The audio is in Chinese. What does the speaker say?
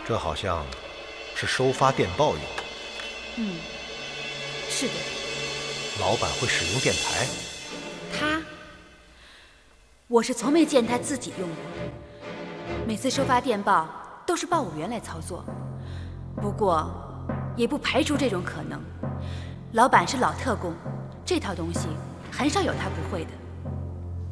这好像是收发电报用的。 是的。 老板会使用电台？ 我是从没见他自己用过。每次收发电报都是报务员来操作，不过也不排除这种可能。老板是老特工，这套东西很少有他不会的。